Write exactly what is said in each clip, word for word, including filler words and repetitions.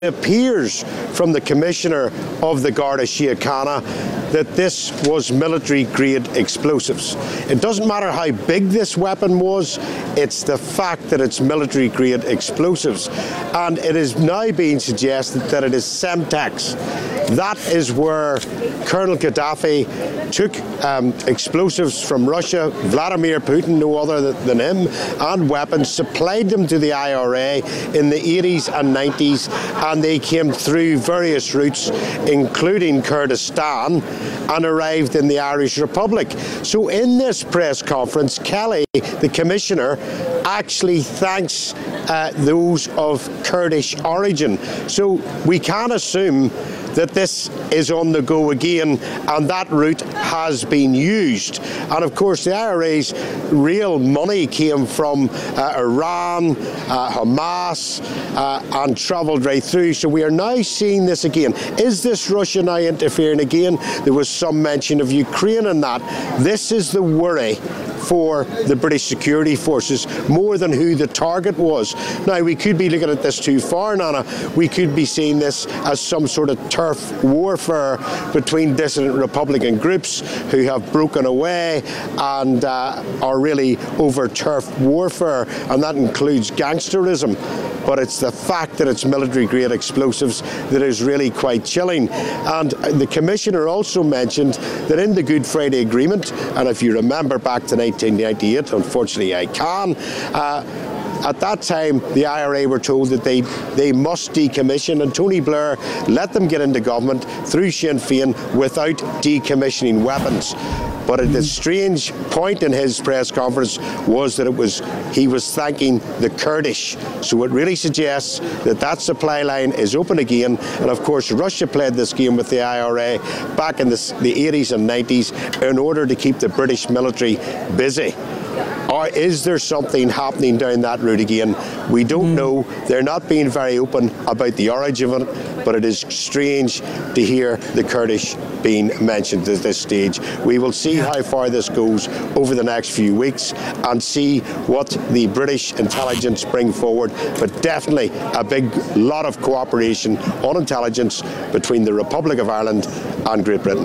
appears from the Commissioner of the Garda Síochána that this was military-grade explosives. It doesn't matter how big this weapon was, it's the fact that it's military-grade explosives. And it is now being suggested that it is Semtex. That is where Colonel Gaddafi took um, explosives from Russia, Vladimir Putin, no other than him, and weapons, supplied them to the I R A in the eighties and nineties, and they came through various routes, including Kurdistan, and arrived in the Irish Republic. So in this press conference, Kelly, the Commissioner, actually thanks uh, those of Kurdish origin. So we can assume that this is on the go again, and that route has been used. And of course, the I R A's real money came from uh, Iran, uh, Hamas, uh, and travelled right through. So we are now seeing this again. Is this Russia now interfering again? There was some mention of Ukraine in that. This is the worry for the British security forces, more than who the target was. Now, we could be looking at this too far, Nana. We could be seeing this as some sort of turf warfare between dissident Republican groups who have broken away and uh, are really over turf warfare, and that includes gangsterism. But it's the fact that it's military-grade explosives that is really quite chilling. And the Commissioner also mentioned that in the Good Friday Agreement, and if you remember back to nineteen ninety-eight, unfortunately I can, uh, at that time, the I R A were told that they, they must decommission, and Tony Blair let them get into government through Sinn Féin without decommissioning weapons. But at the strange point in his press conference was that it was he was thanking the Kurdish. So it really suggests that that supply line is open again. And of course, Russia played this game with the I R A back in the, the eighties and nineties in order to keep the British military busy. Or is there something happening down that route again? We don't know. They're not being very open about the origin of it, but it is strange to hear the Kurdish being mentioned at this stage. We will see how far this goes over the next few weeks and see what the British intelligence bring forward, but definitely a big lot of cooperation on intelligence between the Republic of Ireland and Great Britain.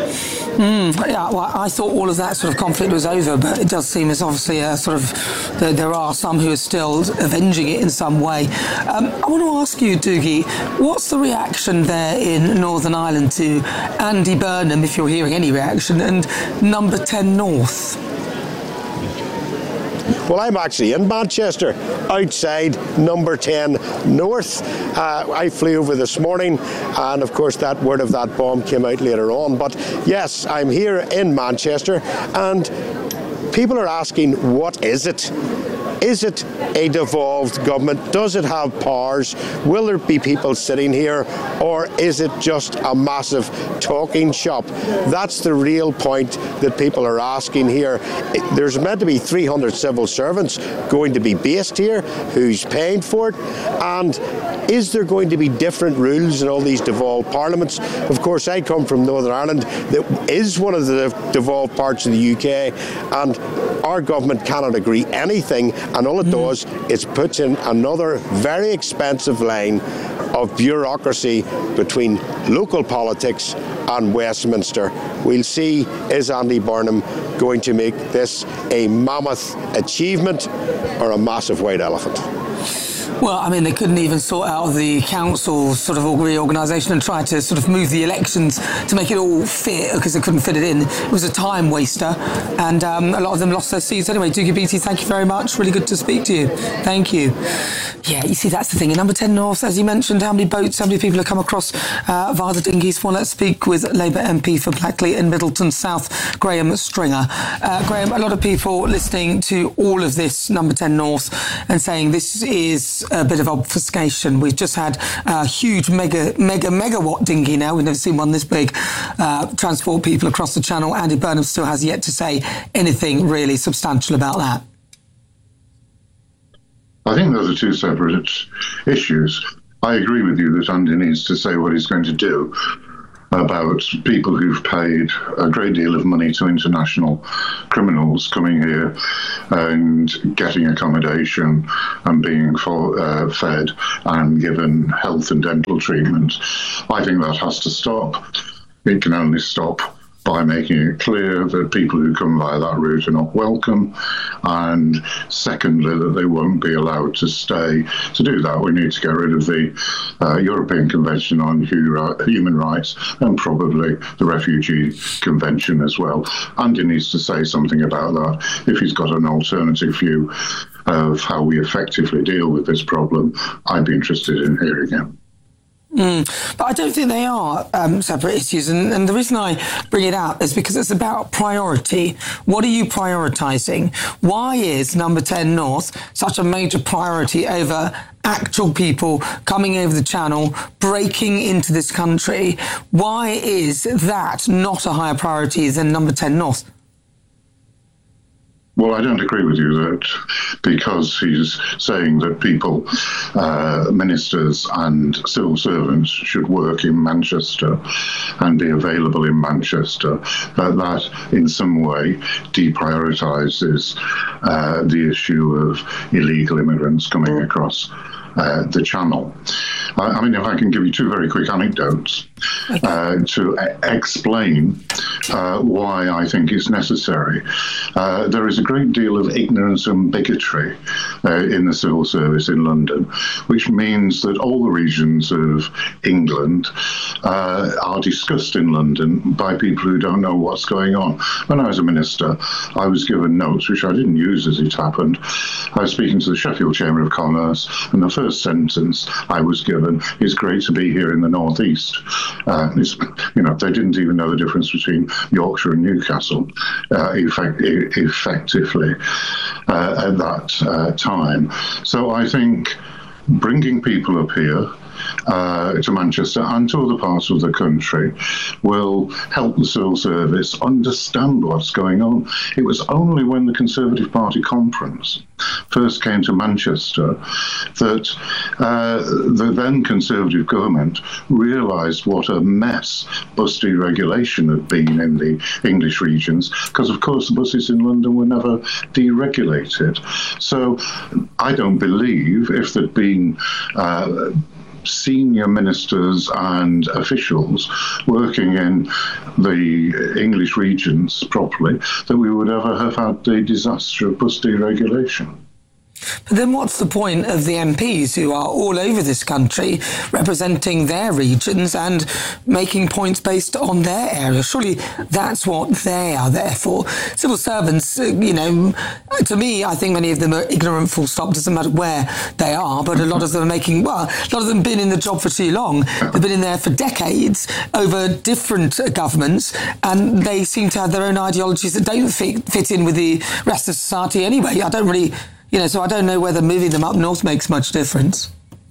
Mm, yeah, well, I thought all of that sort of conflict was over, but it does seem as obviously a sort of there, there are some who are still avenging it in some way. Um, I want to ask you, Dougie, what's the reaction there in Northern Ireland to Andy Burnham, if you're hearing any reaction, and Number ten North? Well, I'm actually in Manchester, outside Number ten North. Uh, I flew over this morning, and of course that word of that bomb came out later on. But yes, I'm here in Manchester, and people are asking, what is it? Is it a devolved government? Does it have powers? Will there be people sitting here? Or is it just a massive talking shop? That's the real point that people are asking here. There's meant to be three hundred civil servants going to be based here. Who's paying for it? And is there going to be different rules in all these devolved parliaments? Of course, I come from Northern Ireland. That is one of the devolved parts of the U K, and our government cannot agree anything, and all it does is puts in another very expensive line of bureaucracy between local politics and Westminster. We'll see, is Andy Burnham going to make this a mammoth achievement or a massive white elephant? Well, I mean, they couldn't even sort out the council sort of reorganisation and try to sort of move the elections to make it all fit because they couldn't fit it in. It was a time waster, and um, a lot of them lost their seats. Anyway, Dougie Beattie, thank you very much. Really good to speak to you. Thank you. Yeah, you see, that's the thing. In Number ten North, as you mentioned, how many boats, how many people have come across uh, via the dinghies? Well, let's speak with Labour M P for Blackley and Middleton South, Graham Stringer. Uh, Graham, a lot of people listening to all of this Number ten North and saying this is a bit of obfuscation. We've just had a huge mega, mega, megawatt dinghy now. We've never seen one this big uh, transport people across the channel. Andy Burnham still has yet to say anything really substantial about that. I think those are two separate issues. I agree with you that Andy needs to say what he's going to do. about people who've paid a great deal of money to international criminals coming here and getting accommodation and being for, uh, fed and given health and dental treatment. I think that has to stop. It can only stop by making it clear that people who come via that route are not welcome, and secondly, that they won't be allowed to stay. To do that, we need to get rid of the uh, European Convention on Human Rights and probably the Refugee Convention as well. Andy needs to say something about that if he's got an alternative view of how we effectively deal with this problem. I'd be interested in hearing it. Mm, but I don't think they are um, separate issues, and, and the reason I bring it up is because it's about priority. What are you prioritising? Why is Number ten North such a major priority over actual people coming over the channel, breaking into this country? Why is that not a higher priority than Number ten North? Well, I don't agree with you that because he's saying that people, uh, ministers and civil servants should work in Manchester and be available in Manchester, that that in some way deprioritises uh, the issue of illegal immigrants coming across Uh, the channel. I, I mean, if I can give you two very quick anecdotes uh, to e- explain uh, why I think it's necessary. Uh, there is a great deal of ignorance and bigotry uh, in the civil service in London, which means that all the regions of England uh, are discussed in London by people who don't know what's going on. When I was a minister, I was given notes, which I didn't use as it happened. I was speaking to the Sheffield Chamber of Commerce, and the first sentence I was given is "great to be here in the northeast." Uh, it's, you know, they didn't even know the difference between Yorkshire and Newcastle, uh, effect, effectively uh, at that uh, time. So I think bringing people up here Uh, to Manchester and to other parts of the country will help the civil service understand what's going on. It was only when the Conservative Party conference first came to Manchester that uh, the then Conservative government realised what a mess bus deregulation had been in the English regions, because of course the buses in London were never deregulated. So I don't believe if there'd been uh, senior ministers and officials working in the English regions properly, that we would ever have had the disaster of bus deregulation. But then what's the point of the M Ps who are all over this country representing their regions and making points based on their area? Surely that's what they are there for. Civil servants, you know, to me, I think many of them are ignorant, full stop, doesn't matter where they are, but a lot of them are making, well, a lot of them have been in the job for too long. They've been in there for decades over different governments, and they seem to have their own ideologies that don't fit, fit in with the rest of society anyway. I don't really... You know, so I don't know whether moving them up north makes much difference.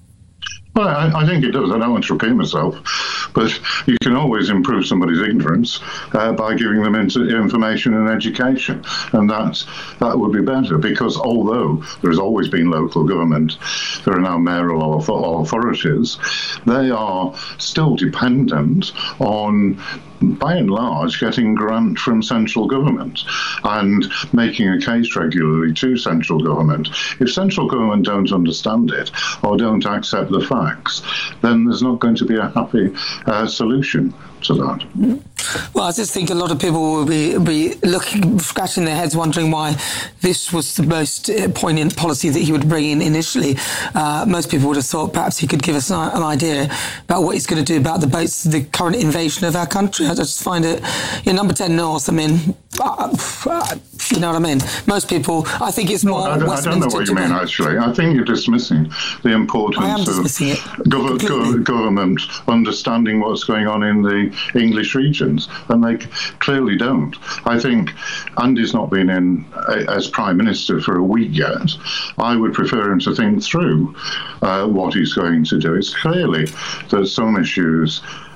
Well, I, I think it does. I don't want to repeat myself, but you can always improve somebody's ignorance uh, by giving them into information and education, and that that would be better. Because although there has always been local government, there are now mayoral authorities. They are still dependent on, by and large, getting grant from central government and making a case regularly to central government. If central government don't understand it or don't accept the facts, then there's not going to be a happy uh, solution to that. Well, I just think a lot of people will be, be looking, scratching their heads, wondering why this was the most poignant policy that he would bring in initially. Uh, most people would have thought perhaps he could give us an, an idea about what he's going to do about the boats, the current invasion of our country. I just find it, you know, Number ten North, I mean, uh, uh, you know what I mean? Most people, I think it's more... No, I, don't, I don't know what you mean, actually. I think you're dismissing the importance of gov- go- government understanding what's going on in the English regions, and they clearly don't. I think Andy's not been in as Prime Minister for a week yet. I would prefer him to think through uh, what he's going to do. It's clearly that some issues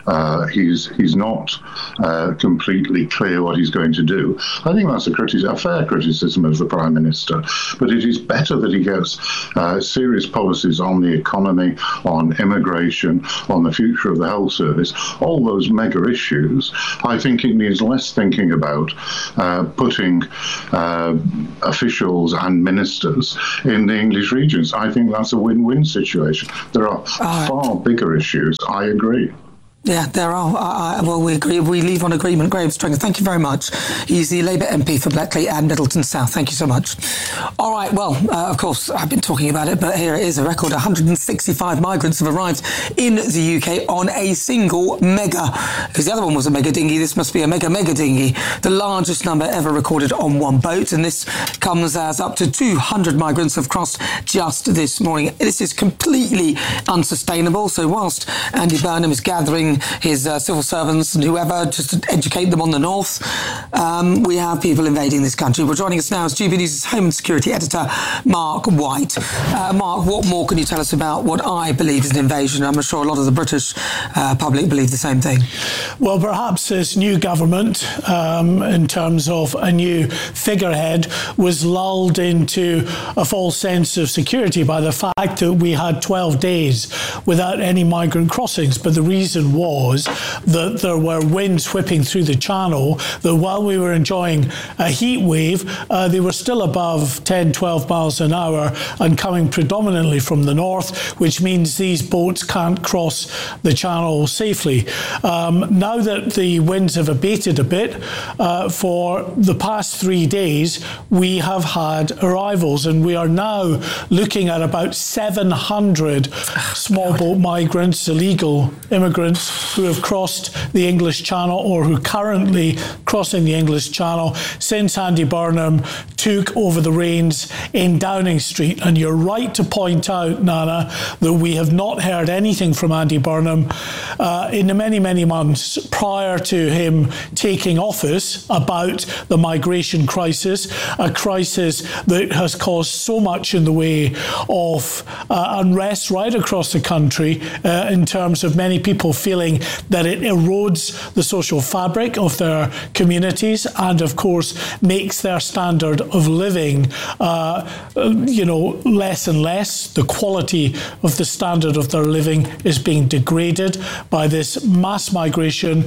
uh, he's he's not uh, completely clear what he's going to do. I think that's a, criti- a fair criticism of the Prime Minister, but it is better that he gets uh, serious policies on the economy, on immigration, on the future of the health service, all those mega issues. I think it needs less thinking about uh, putting uh, officials and ministers in the English regions. I think that's a win-win situation. There are uh, far bigger issues. I agree. Yeah, there are. Uh, well, we agree. We leave on agreement. Graham Stringer, thank you very much. He's the Labour M P for Bleckley and Middleton South. Thank you so much. All right, well, uh, of course, I've been talking about it, but here it is, a record. one hundred sixty-five migrants have arrived in the U K on a single mega, because the other one was a mega dinghy. This must be a mega, mega dinghy, the largest number ever recorded on one boat. And this comes as up to two hundred migrants have crossed just this morning. This is completely unsustainable. So whilst Andy Burnham is gathering his uh, civil servants and whoever just to educate them on the north, um, we have people invading this country. Well, joining us now is G B News' Home and Security Editor, Mark White. Uh, Mark, what more can you tell us about what I believe is an invasion? I'm sure a lot of the British uh, public believe the same thing. Well, perhaps this new government, um, in terms of a new figurehead, was lulled into a false sense of security by the fact that we had twelve days without any migrant crossings. But the reason was that there were winds whipping through the channel, that while we were enjoying a heat wave, uh, they were still above ten, twelve miles an hour and coming predominantly from the north, which means these boats can't cross the channel safely. Um, now that the winds have abated a bit, uh, for the past three days, we have had arrivals, and we are now looking at about seven hundred small boat migrants, illegal immigrants, who have crossed the English Channel or who currently crossing the English Channel since Andy Burnham took over the reins in Downing Street. And you're right to point out, Nana, that we have not heard anything from Andy Burnham uh, in the many, many months prior to him taking office about the migration crisis, a crisis that has caused so much in the way of uh, unrest right across the country uh, in terms of many people feeling that it erodes the social fabric of their communities and, of course, makes their standard of living, uh, you know, less and less. The quality of the standard of their living is being degraded by this mass migration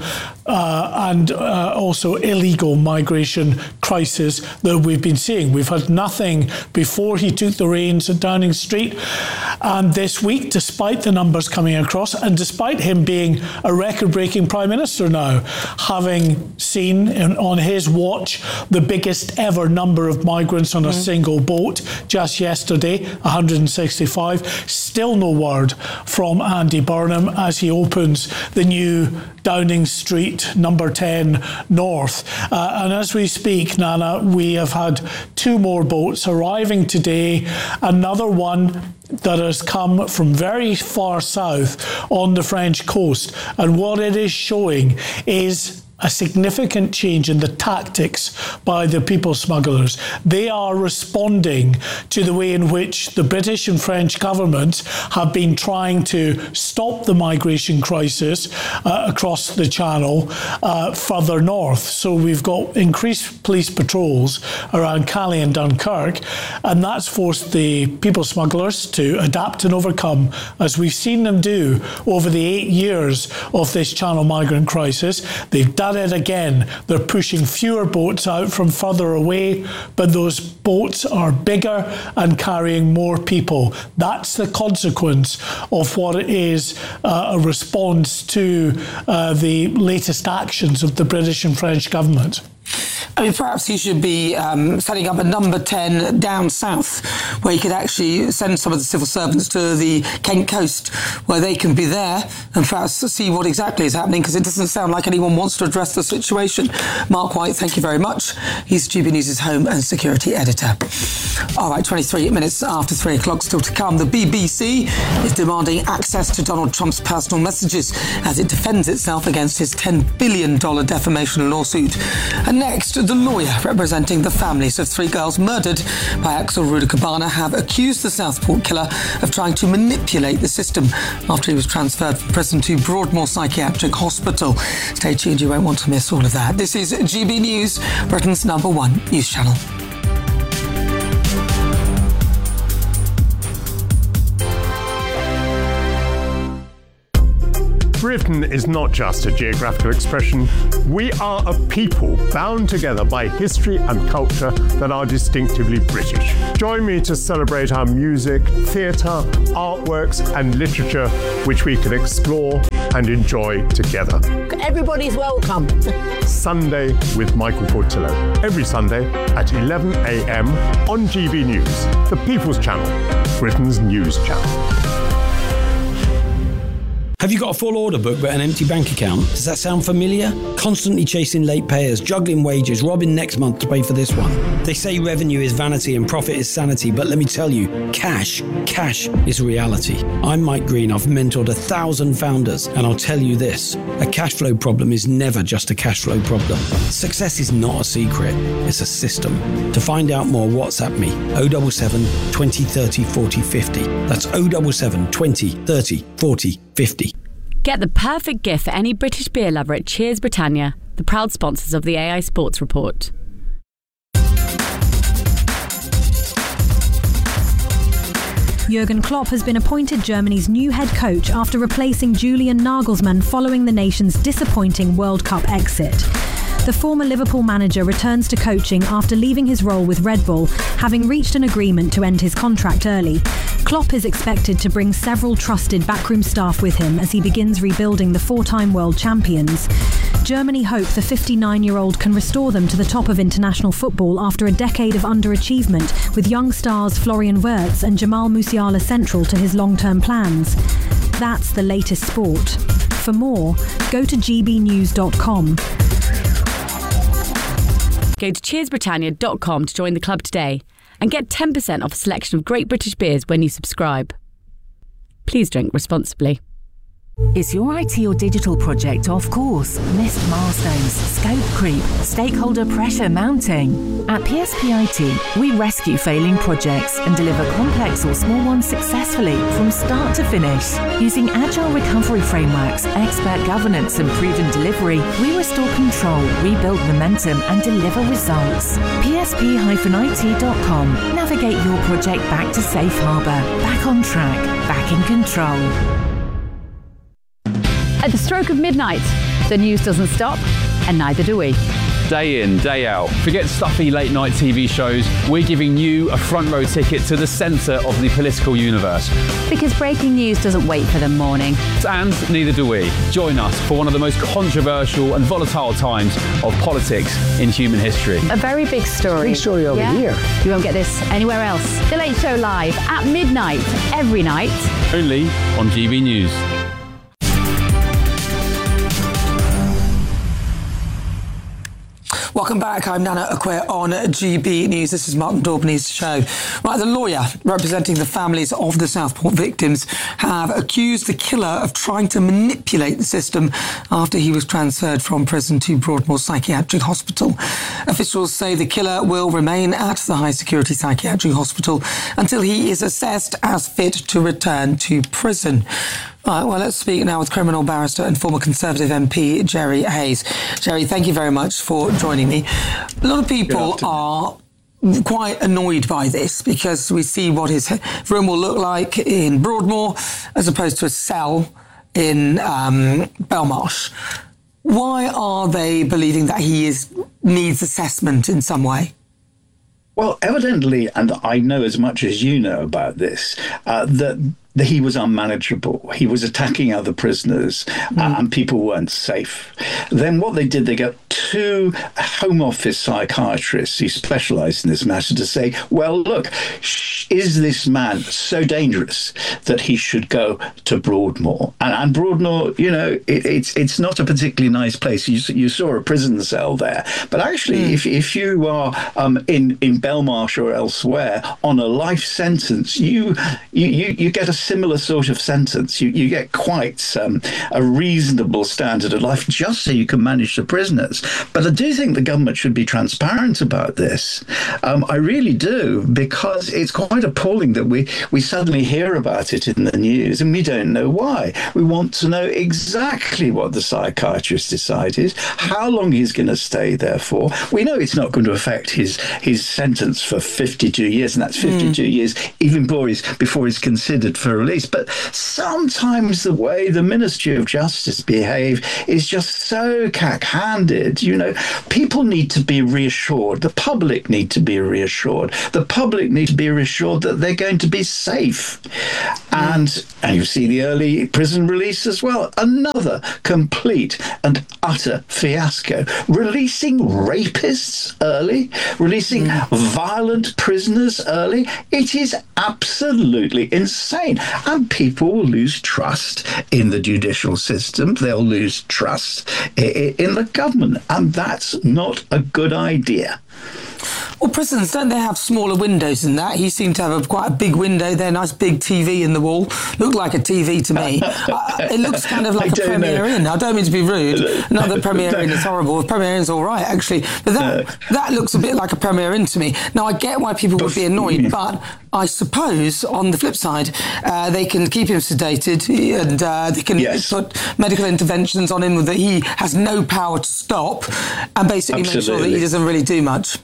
uh, and uh, also illegal migration crisis that we've been seeing. We've had nothing before he took the reins at Downing Street. And this week, despite the numbers coming across and despite him being a record-breaking Prime Minister now, having seen in, on his watch the biggest ever number of migrants on a mm. single boat just yesterday, one hundred sixty-five, still no word from Andy Burnham as he opens the new Downing Street number ten North. Uh, and as we speak, Nana, we have had two more boats arriving today, another one that has come from very far south on the French coast. And what it is showing is a significant change in the tactics by the people smugglers. They are responding to the way in which the British and French governments have been trying to stop the migration crisis uh, across the Channel uh, further north. So we've got increased police patrols around Calais and Dunkirk, and that's forced the people smugglers to adapt and overcome, as we've seen them do over the eight years of this Channel migrant crisis. They've done it again. They're pushing fewer boats out from further away, but those boats are bigger and carrying more people. That's the consequence of what it is uh, a response to uh, the latest actions of the British and French government. I mean, perhaps he should be um, setting up a number ten down south where he could actually send some of the civil servants to the Kent coast where they can be there and perhaps see what exactly is happening, because it doesn't sound like anyone wants to address the situation. Mark White, thank you very much. He's G B News' Home and Security Editor. All right, twenty-three minutes after three o'clock still to come. The B B C is demanding access to Donald Trump's personal messages as it defends itself against his ten billion dollars defamation lawsuit. And next, the lawyer representing the families of three girls murdered by Axel Rudakabana have accused the Southport killer of trying to manipulate the system after he was transferred from prison to Broadmoor Psychiatric Hospital. Stay tuned, you won't want to miss all of that. This is G B News, Britain's number one news channel. Britain is not just a geographical expression. We are a people bound together by history and culture that are distinctively British. Join me to celebrate our music, theatre, artworks and literature, which we can explore and enjoy together. Everybody's welcome. Sunday with Michael Portillo. Every Sunday at eleven a.m. on G B News, the People's Channel, Britain's news channel. Have you got a full order book but an empty bank account? Does that sound familiar? Constantly chasing late payers, juggling wages, robbing next month to pay for this one. They say revenue is vanity and profit is sanity, but let me tell you, cash, cash is reality. I'm Mike Green, I've mentored a thousand founders, and I'll tell you this, a cash flow problem is never just a cash flow problem. Success is not a secret, it's a system. To find out more, WhatsApp me, oh seven seven, twenty, thirty, forty, fifty. That's oh seven seven, twenty, thirty, forty, fifty. Get the perfect gift for any British beer lover at Cheers Britannia, the proud sponsors of the A I Sports Report. Jurgen Klopp has been appointed Germany's new head coach after replacing Julian Nagelsmann following the nation's disappointing World Cup exit. The former Liverpool manager returns to coaching after leaving his role with Red Bull, having reached an agreement to end his contract early. Klopp is expected to bring several trusted backroom staff with him as he begins rebuilding the four-time world champions. Germany hope the fifty-nine-year-old can restore them to the top of international football after a decade of underachievement, with young stars Florian Wirtz and Jamal Musiala central to his long-term plans. That's the latest sport. For more, go to g b news dot com. Go to cheers britannia dot com to join the club today and get ten percent off a selection of great British beers when you subscribe. Please drink responsibly. Is your I T or digital project off course? Missed milestones, scope creep, stakeholder pressure mounting? At P S P I T, we rescue failing projects and deliver complex or small ones successfully from start to finish. Using agile recovery frameworks, expert governance and proven delivery, we restore control, rebuild momentum and deliver results. P S P I T dot com. Navigate your project back to safe harbour, back on track, back in control. At the stroke of midnight, the news doesn't stop, and neither do we. Day in, day out. Forget stuffy late night T V shows. We're giving you a front row ticket to the centre of the political universe. Because breaking news doesn't wait for the morning. And neither do we. Join us for one of the most controversial and volatile times of politics in human history. A very big story. Big story over yeah? here. You won't get this anywhere else. The Late Show live at midnight, every night. Only on G B News. Welcome back. I'm Nana Akwe on G B News. This is Martin Daubney's show. Right, the lawyer representing the families of the Southport victims have accused the killer of trying to manipulate the system after he was transferred from prison to Broadmoor Psychiatric Hospital. Officials say the killer will remain at the high-security psychiatric hospital until he is assessed as fit to return to prison. All right, well, let's speak now with criminal barrister and former Conservative M P Jerry Hayes. Jerry, thank you very much for joining me. A lot of people are quite annoyed by this because we see what his room will look like in Broadmoor as opposed to a cell in um, Belmarsh. Why are they believing that he is needs assessment in some way? Well, evidently, and I know as much as you know about this, uh, that that he was unmanageable. He was attacking other prisoners mm. uh, and people weren't safe. Then what they did, they got two Home Office psychiatrists who specialised in this matter to say, well, look, is this man so dangerous that he should go to Broadmoor? And, and Broadmoor, you know, it, it's it's not a particularly nice place. You, you saw a prison cell there. But actually, mm. if, if you are um, in, in Belmarsh or elsewhere on a life sentence, you you, you, you get a similar sort of sentence. You you get quite um, a reasonable standard of life just so you can manage the prisoners. But I do think the government should be transparent about this. Um, I really do, because it's quite appalling that we, we suddenly hear about it in the news and we don't know why. We want to know exactly what the psychiatrist decided, how long he's going to stay there for. We know it's not going to affect his his sentence for fifty-two years, and that's fifty-two mm. years even before he's, before he's considered for release. But sometimes the way the Ministry of Justice behave is just so cack-handed. You know, people need to be reassured. The public need to be reassured. The public need to be reassured that they're going to be safe. Mm. And, and you see the early prison release as well. Another complete and utter fiasco. Releasing rapists early, releasing mm. violent prisoners early. It is absolutely insane. And people will lose trust in the judicial system. They'll lose trust in the government. And that's not a good idea. Well, prisons, don't they have smaller windows than that? He seemed to have a, quite a big window there, nice big T V in the wall. Looked like a T V to me. uh, it looks kind of like a Premier Inn. I don't mean to be rude. Not that Premier Inn is horrible. Premier Inn's all right, actually. But that, no. that looks a bit like a Premier Inn to me. Now, I get why people would be annoyed, but I suppose, on the flip side, uh, they can keep him sedated and uh, they can yes. put medical interventions on him that he has no power to stop and basically Absolutely. make sure that he doesn't really do much.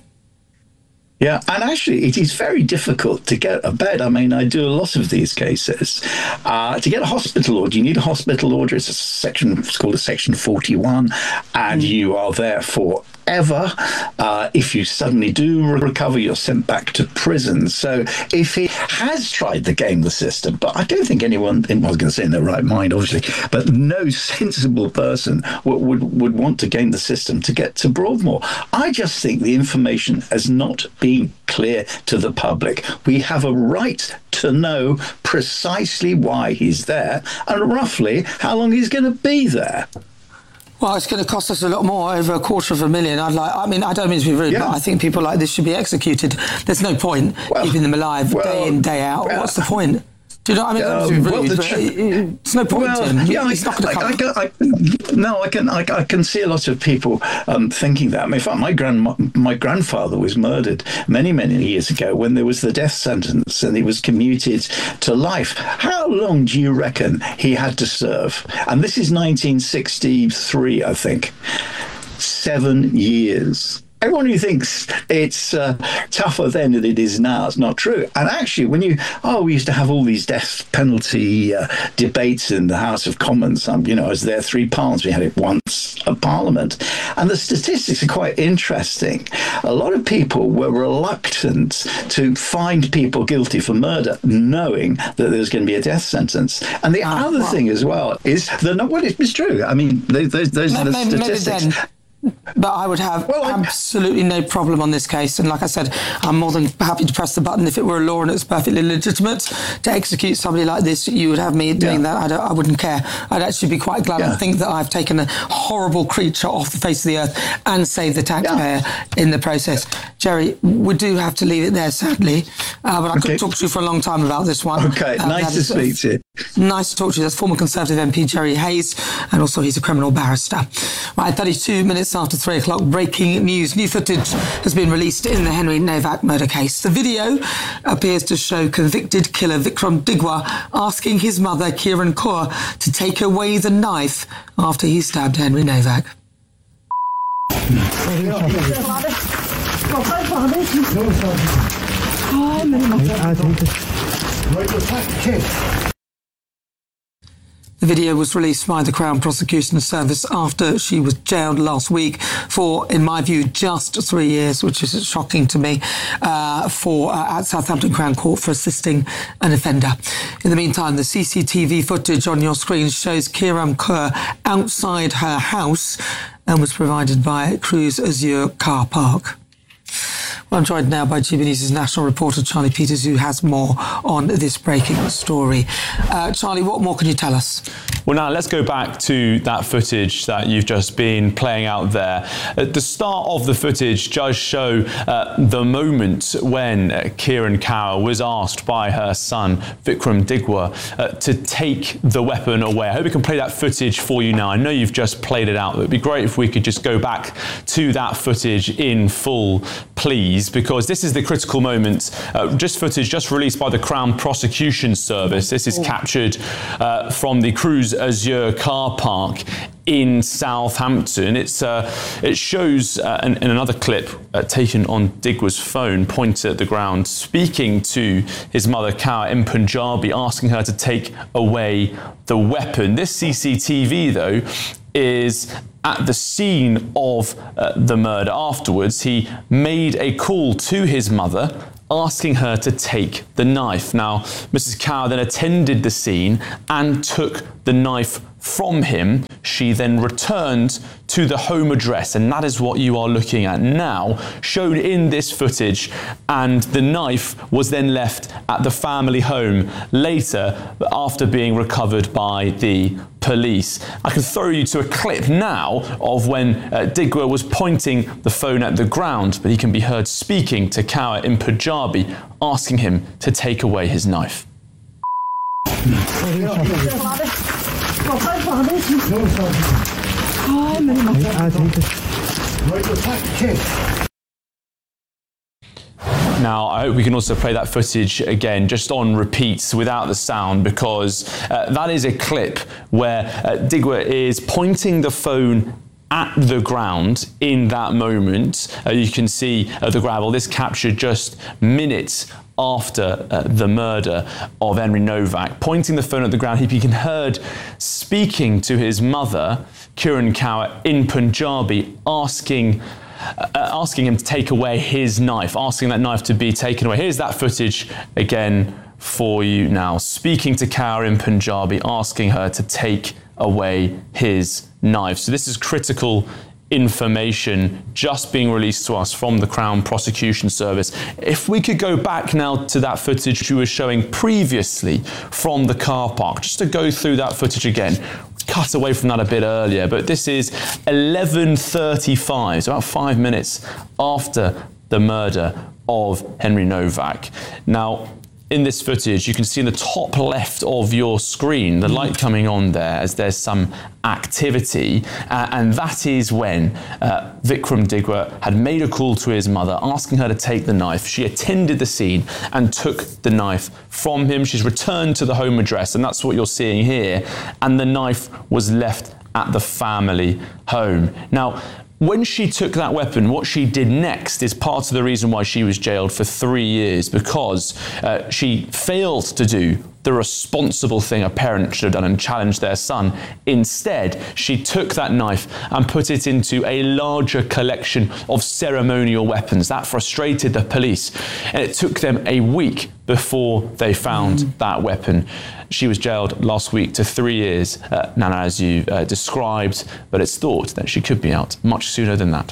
Yeah, and actually, it is very difficult to get a bed. I mean, I do a lot of these cases. Uh, to get a hospital order, you need a hospital order. It's a section, it's called a Section forty-one, and mm. you are there for ever. Uh, if you suddenly do recover, you're sent back to prison. So if he has tried to game the system, but I don't think anyone, I was going to say in their right mind, obviously, but no sensible person would, would, would want to game the system to get to Broadmoor. I just think the information has not been clear to the public. We have a right to know precisely why he's there and roughly how long he's going to be there. Well, it's going to cost us a lot more, over a quarter of a million. I'd like. I mean, I don't mean to be rude, yeah. but I think people like this should be executed. There's no point well, keeping them alive well, day in, day out. Well, What's the point? Do you know what I mean? Um, rude, well, the tr- it's no point well, to him. Yeah, He's I, not going to come. I, I, I, no, I can I, I can see a lot of people um, thinking that. I mean, in fact, my, grand, my grandfather was murdered many, many years ago when there was the death sentence and he was commuted to life. How long do you reckon he had to serve? And this is nineteen sixty-three, I think. Seven years. Everyone who thinks it's uh, tougher then than it is now, it's not true. And actually, when you, oh, we used to have all these death penalty uh, debates in the House of Commons. Um, you know, I was there three parliaments. We had it once at Parliament. And the statistics are quite interesting. A lot of people were reluctant to find people guilty for murder, knowing that there was going to be a death sentence. And the uh, other well, thing as well is that, well, it's true. I mean, those, those are the maybe, statistics. Maybe But I would have well, absolutely no problem on this case. And like I said, I'm more than happy to press the button. If it were a law and it's perfectly legitimate to execute somebody like this, you would have me doing yeah. that. I, don't, I wouldn't care. I'd actually be quite glad yeah. and think that I've taken a horrible creature off the face of the earth and saved the taxpayer yeah. in the process. Jerry, we do have to leave it there, sadly. Uh, but I okay. could talk to you for a long time about this one. Okay, uh, nice to speak to you. Nice to talk to you. That's former Conservative M P Jerry Hayes, and also he's a criminal barrister. Right, thirty-two minutes after three o'clock, breaking news. New footage has been released in the Henry Novak murder case. The video appears to show convicted killer Vikram Digwa asking his mother, Kiran Kaur, to take away the knife after he stabbed Henry Novak. The video was released by the Crown Prosecution Service after she was jailed last week for, in my view, just three years, which is shocking to me, uh, for uh, at Southampton Crown Court for assisting an offender. In the meantime, the C C T V footage on your screen shows Kiran Kaur outside her house and was provided by Cruise Azure Car Park. Well, I'm joined now by G B News' national reporter Charlie Peters, who has more on this breaking story. Uh, Charlie, what more can you tell us? Well, now let's go back to that footage that you've just been playing out there. At the start of the footage does show uh, the moment when uh, Kiran Kaur was asked by her son, Vikram Digwa, uh, to take the weapon away. I hope we can play that footage for you now. I know you've just played it out. It would be great if we could just go back to that footage in full, please, because this is the critical moment. Uh, just footage just released by the Crown Prosecution Service. This is captured uh, from the Cruise Azure car park in Southampton. It's uh, it shows uh, in, in another clip uh, taken on Digwa's phone, pointed at the ground, speaking to his mother Kaur in Punjabi, asking her to take away the weapon. This C C T V, though, is at the scene of uh, the murder. Afterwards, he made a call to his mother, asking her to take the knife. Now, Missus Kaur then attended the scene and took the knife from him. She then returned to the home address, and that is what you are looking at now, shown in this footage. And the knife was then left at the family home later, after being recovered by the police. I can throw you to a clip now of when uh, Digwa was pointing the phone at the ground, but he can be heard speaking to Kaur in Punjabi, asking him to take away his knife. Now, I hope we can also play that footage again, just on repeats without the sound, because uh, that is a clip where uh, Digwa is pointing the phone at the ground in that moment. Uh, you can see uh, the gravel. This captured just minutes after uh, the murder of Henry Novak, pointing the phone at the ground. He can heard speaking to his mother, Kiran Kaur, in Punjabi, asking uh, asking him to take away his knife, asking that knife to be taken away. Here's that footage again for you now, speaking to Kaur in Punjabi, asking her to take away his knife. So this is critical information just being released to us from the Crown Prosecution Service. If we could go back now to that footage you were showing previously from the car park, just to go through that footage again. Cut away from that a bit earlier, but this is eleven thirty-five, so about five minutes after the murder of Henry Novak. Now, in this footage, you can see in the top left of your screen, the light coming on there as there's some activity, uh, and that is when uh, Vikram Digwa had made a call to his mother, asking her to take the knife. She attended the scene and took the knife from him. She's returned to the home address, and that's what you're seeing here, and the knife was left at the family home. Now, when she took that weapon, what she did next is part of the reason why she was jailed for three years, because uh, she failed to do the responsible thing a parent should have done and challenged their son. Instead, she took that knife and put it into a larger collection of ceremonial weapons. That frustrated the police, and it took them a week before they found mm. that weapon. She was jailed last week to three years, uh, Nana, as you uh, described, but it's thought that she could be out much sooner than that.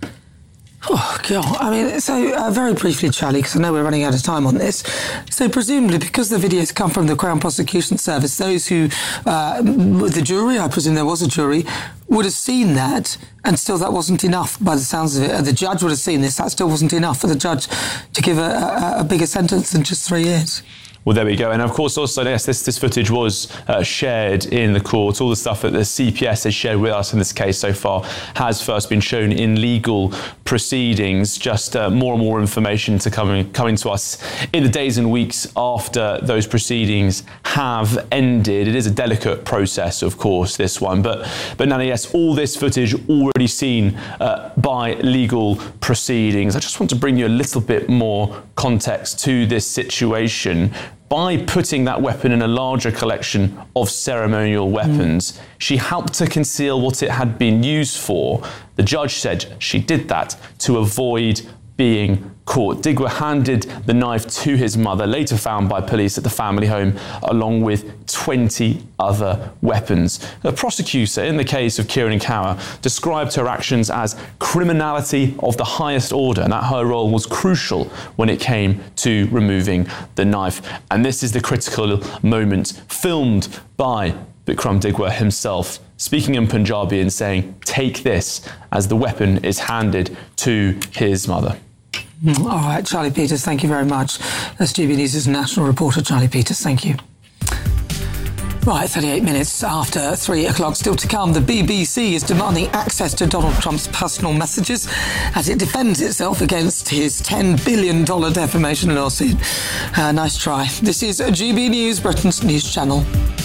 Oh, God. I mean, so uh, very briefly, Charlie, because I know we're running out of time on this. So presumably, because the videos come from the Crown Prosecution Service, those who, uh, the jury, I presume there was a jury, would have seen that, and still that wasn't enough by the sounds of it. Uh, the judge would have seen this, that still wasn't enough for the judge to give a, a, a bigger sentence than just three years. Well, there we go. And of course, also, yes, this, this footage was uh, shared in the court. All the stuff that the C P S has shared with us in this case so far has first been shown in legal proceedings. Just uh, more and more information to come coming to us in the days and weeks after those proceedings have ended. It is a delicate process, of course, this one. But, but Nana, yes, all this footage already seen uh, by legal proceedings. I just want to bring you a little bit more context to this situation. By putting that weapon in a larger collection of ceremonial weapons, mm. she helped to conceal what it had been used for. The judge said she did that to avoid being court. Digwear handed the knife to his mother, later found by police at the family home, along with twenty other weapons. The prosecutor, in the case of Kieran Cower, described her actions as criminality of the highest order, and that her role was crucial when it came to removing the knife. And this is the critical moment, filmed by Bikram Digwear himself, speaking in Punjabi and saying, "Take this," as the weapon is handed to his mother. All right, Charlie Peters, thank you very much. That's G B News' national reporter, Charlie Peters. Thank you. Right, thirty-eight minutes after three o'clock. Still to come, the B B C is demanding access to Donald Trump's personal messages as it defends itself against his ten billion dollars defamation lawsuit. Uh, nice try. This is G B News, Britain's news channel.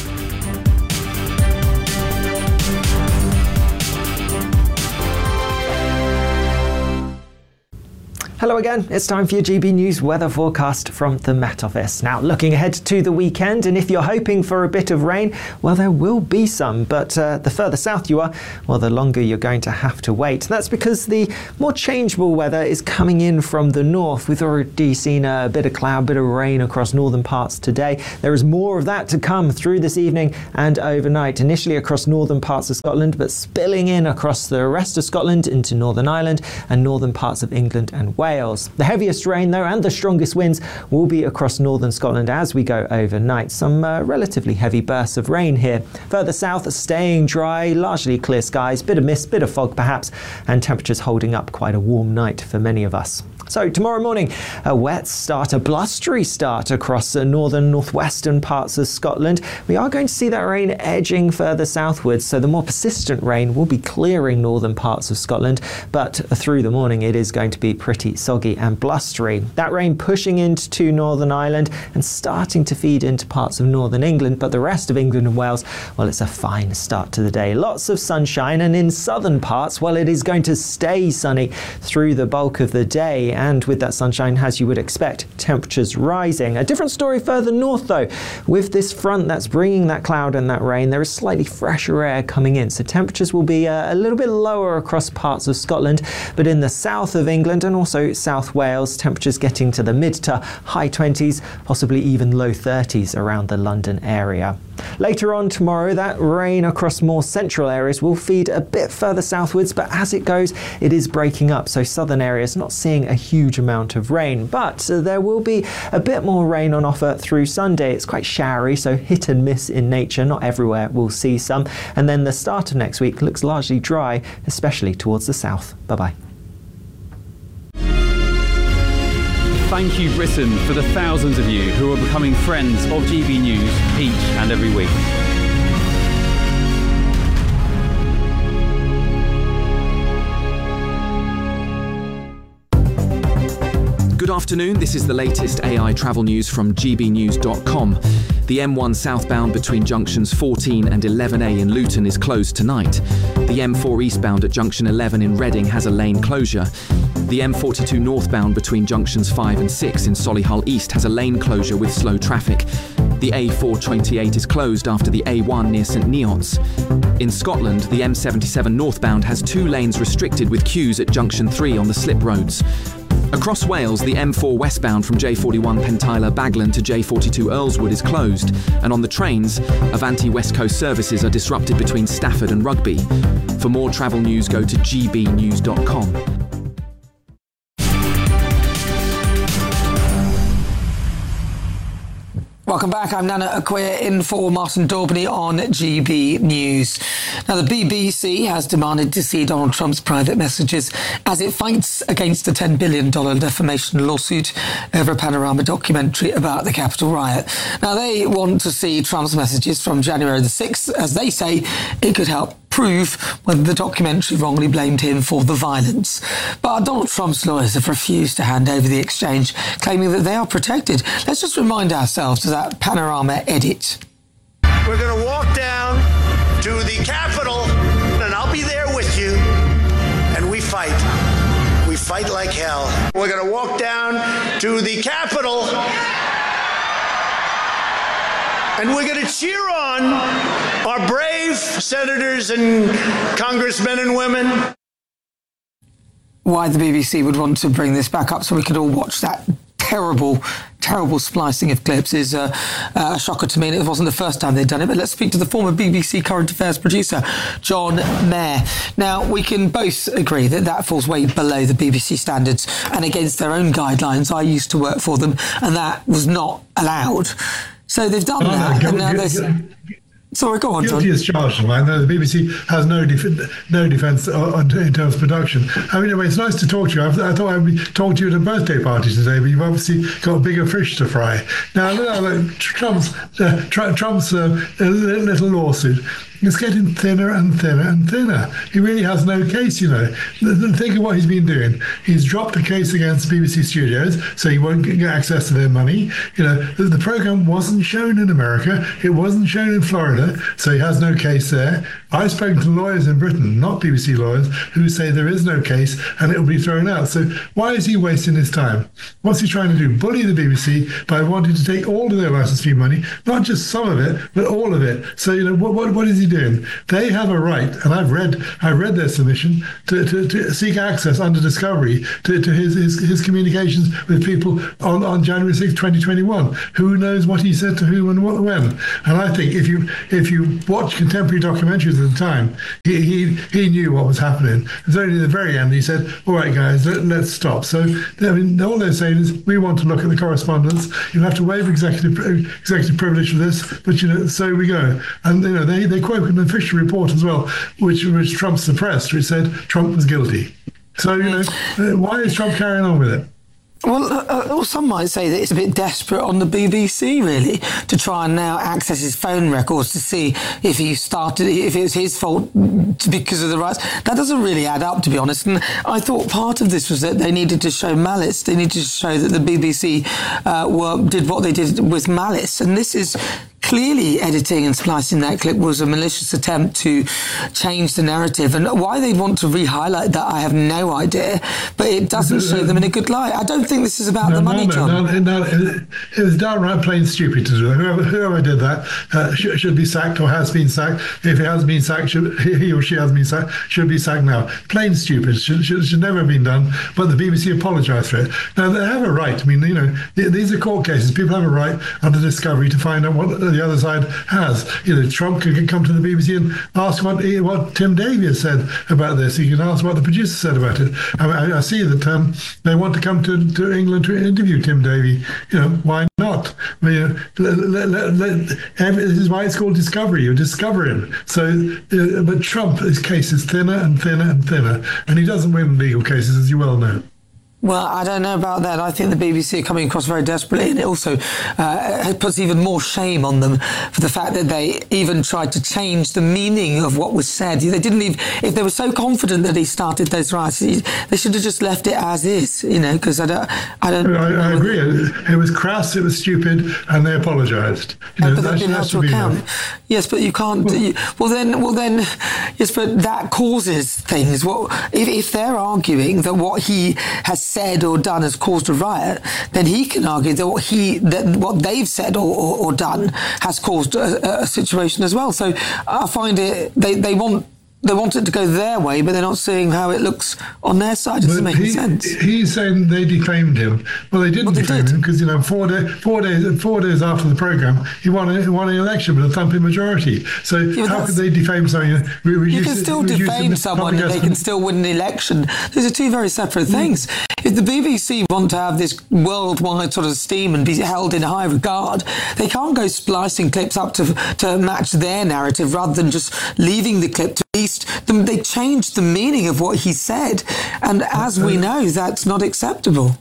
Hello again, it's time for your G B News weather forecast from the Met Office. Now, looking ahead to the weekend, and if you're hoping for a bit of rain, well, there will be some, but uh, the further south you are, well, the longer you're going to have to wait. That's because the more changeable weather is coming in from the north. We've already seen a bit of cloud, a bit of rain across northern parts today. There is more of that to come through this evening and overnight, initially across northern parts of Scotland, but spilling in across the rest of Scotland into Northern Ireland and northern parts of England and Wales. The heaviest rain, though, and the strongest winds will be across northern Scotland as we go overnight. Some uh, relatively heavy bursts of rain here. Further south, staying dry, largely clear skies, bit of mist, bit of fog perhaps, and temperatures holding up. Quite a warm night for many of us. So tomorrow morning, a wet start, a blustery start across the northern northwestern parts of Scotland. We are going to see that rain edging further southwards, so the more persistent rain will be clearing northern parts of Scotland, but through the morning it is going to be pretty soggy and blustery. That rain pushing into Northern Ireland and starting to feed into parts of northern England, but the rest of England and Wales, well, it's a fine start to the day. Lots of sunshine, and in southern parts, well, it is going to stay sunny through the bulk of the day. And with that sunshine, as you would expect, temperatures rising. A different story further north, though. With this front that's bringing that cloud and that rain, there is slightly fresher air coming in. So temperatures will be uh, a little bit lower across parts of Scotland, but in the south of England and also South Wales, temperatures getting to the mid to high twenties, possibly even low thirties around the London area. Later on tomorrow, that rain across more central areas will feed a bit further southwards, but as it goes, it is breaking up. So southern areas not seeing a huge amount of rain, but uh, there will be a bit more rain on offer through Sunday. It's quite showery, so hit and miss in nature. Not everywhere will see some. And then the start of next week looks largely dry, especially towards the south. Bye-bye. Thank you, Britain, for the thousands of you who are becoming friends of G B News each and every week. Good afternoon, this is the latest A I travel news from G B news dot com. The M one southbound between junctions fourteen and eleven A in Luton is closed tonight. The M four eastbound at junction eleven in Reading has a lane closure. The M forty-two northbound between junctions five and six in Solihull East has a lane closure with slow traffic. The A four twenty-eight is closed after the A one near St Neots. In Scotland, the M seventy-seven northbound has two lanes restricted with queues at junction three on the slip roads. Across Wales, the M four westbound from J forty-one Pentyler Baglan to J forty-two Earlswood is closed, and on the trains, Avanti West Coast services are disrupted between Stafford and Rugby. For more travel news, go to G B news dot com. Welcome back. I'm Nana Acquia in for Martin Daubney on G B News. Now, the B B C has demanded to see Donald Trump's private messages as it fights against the ten billion dollars defamation lawsuit over a Panorama documentary about the Capitol riot. Now, they want to see Trump's messages from January the sixth, as they say it could help prove whether the documentary wrongly blamed him for the violence. But Donald Trump's lawyers have refused to hand over the exchange, claiming that they are protected. Let's just remind ourselves of that Panorama edit. We're going to walk down to the Capitol, and I'll be there with you, and we fight. We fight like hell. We're going to walk down to the Capitol, and we're going to cheer on our brave senators and congressmen and women. why the B B C would want to bring this back up so we could all watch that terrible, terrible splicing of clips is uh, a shocker to me. And it wasn't the first time they'd done it. But let's speak to the former B B C current affairs producer, John Mayer. Now, we can both agree that that falls way below the B B C standards and against their own guidelines. I used to work for them, and that was not allowed. So they've done oh, that, no, and now there's... Sorry, go on, John. Guilty as charged, man. No, the B B C has no def- no defence in terms of production. I mean, anyway, it's nice to talk to you. I, I thought I'd be talking to you at a birthday party today, but you've obviously got bigger fish to fry. Now, look, Trump's, uh, Trump's uh, little lawsuit is getting thinner and thinner and thinner. He really has no case, you know. Think of what he's been doing. He's dropped a case against B B C Studios, so he won't get access to their money. You know, the, the programme wasn't shown in America. It wasn't shown in Florida, so he has no case there. I've spoken to lawyers in Britain, not B B C lawyers, who say there is no case and it will be thrown out. So why is he wasting his time? What's he trying to do? Bully the B B C by wanting to take all of their licence fee money, not just some of it, but all of it. So, you know, what what, what is he doing? They have a right, and I've read I've read their submission, to, to, to seek access under discovery to, to his, his his communications with people on, on January sixth, twenty twenty-one. Who knows what he said to who and what when? And I think if you if you watch contemporary documentaries at the time, he he, he knew what was happening. It's only at the very end he said, all right, guys, let, let's stop. So, I mean, all they're saying is, we want to look at the correspondence. You'll have to waive executive executive privilege for this, but, you know, so we go. And, you know, they, they quote an official report as well, which, which Trump suppressed, which said Trump was guilty. So, you know, why is Trump carrying on with it? Well, uh, well, some might say that it's a bit desperate on the B B C, really, to try and now access his phone records to see if he started, if it was his fault because of the riots. That doesn't really add up, to be honest. And I thought part of this was that they needed to show malice. They needed to show that the B B C uh, were, did what they did with malice. And this is... Clearly, editing and splicing that clip was a malicious attempt to change the narrative. And why they want to re-highlight that, I have no idea. But it doesn't show them in a good light. I don't think this is about no, the money, no, John. No, no, no, it was downright plain stupid to do it. Whoever, whoever did that uh, should, should be sacked or has been sacked. If it has been sacked, should, he or she has been sacked, should be sacked now. Plain stupid. Should, should, should never have been done. But the B B C apologised for it. Now, they have a right. I mean, you know, these are court cases. People have a right under discovery to find out what the other side has. You know, Trump could come to the B B C and ask what what Tim Davies said about this. He can ask what the producer said about it. I, mean, I, I see that um, they want to come to, to England to interview Tim Davies. You know, why not? I mean, let, let, let, let, this is why it's called discovery. You discover him. So, uh, but Trump, his case is thinner and thinner and thinner, and he doesn't win legal cases, as you well know. Well, I don't know about that. I think the B B C are coming across very desperately, and it also uh, puts even more shame on them for the fact that they even tried to change the meaning of what was said. They didn't even, if they were so confident that he started those riots, they should have just left it as is, you know, because I don't... I don't. I, I agree. It was crass, it was stupid, and they apologised. You know, uh, but they've been held to account. Yes, but you can't... Well, you, well, then, well, then, yes, but that causes things. What if, if they're arguing that what he has said or done has caused a riot, then he can argue that what he that what they've said or, or, or done has caused a, a situation as well. So I find it they, they want they want it to go their way, but they're not seeing how it looks on their side. It doesn't make any sense. He's saying they defamed him. Well, they didn't well, they defame did. him because, you know, four, day, four days four days after the programme, he won, a, won an election with a thumping majority. So yeah, how could they defame someone? You can still defame someone and they can still win an election. Those are two very separate things. Mm. If the B B C want to have this worldwide sort of esteem and be held in high regard, they can't go splicing clips up to to match their narrative rather than just leaving the clip to at least them. They changed the meaning of what he said, and as we know, that's not acceptable.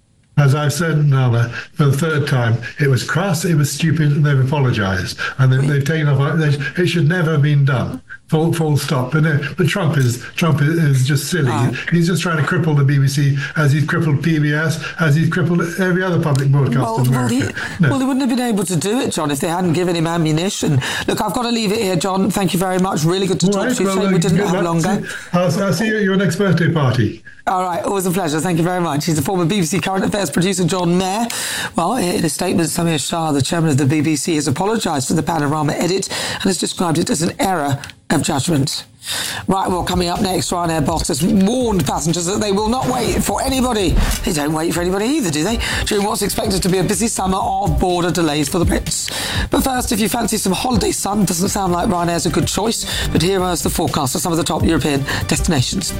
As I've said, Nala, for the third time, it was crass, it was stupid, and they've apologised. And they've, they've taken off, they, it should never have been done. Full, full stop. But, no, but Trump is Trump is, is just silly. Right. He's just trying to cripple the B B C as he's crippled P B S, as he's crippled every other public broadcaster well, in America. Well, he, no. well, they wouldn't have been able to do it, John, if they hadn't given him ammunition. Look, I've got to leave it here, John. Thank you very much. Really good to All talk right, to you. Well, Shame uh, we didn't have longer. I'll, I'll see you at your next birthday party. All right, always a pleasure. Thank you very much. He's the former B B C current affairs producer, John Mayer. Well, in a statement, Samir Shah, the chairman of the B B C, has apologised for the Panorama edit and has described it as an error of judgment. Right, well, coming up next, Ryanair boss has warned passengers that they will not wait for anybody. They don't wait for anybody either, do they? During what's expected to be a busy summer of border delays for the Brits. But first, if you fancy some holiday sun, doesn't sound like Ryanair's a good choice, but here is the forecast for some of the top European destinations.